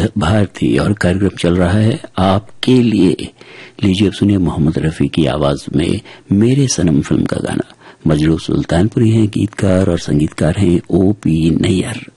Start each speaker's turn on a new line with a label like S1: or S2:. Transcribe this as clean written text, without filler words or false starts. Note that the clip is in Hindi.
S1: भारती और कार्यक्रम चल रहा है आपके लिए। लीजिए अब सुनिए मोहम्मद रफी की आवाज में मेरे सनम फिल्म का गाना। मजरूह सुल्तानपुरी हैं गीतकार और संगीतकार हैं O.P. नैयर।